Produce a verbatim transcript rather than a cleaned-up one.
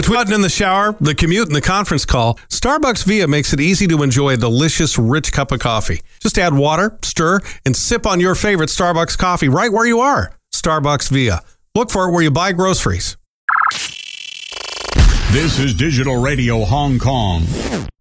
Between in the shower, the commute, and the conference call, Starbucks Via makes it easy to enjoy a delicious, rich cup of coffee. Just add water, stir, and sip on your favorite Starbucks coffee right where you are. Starbucks Via. Look for it where you buy groceries. This is Digital Radio Hong Kong.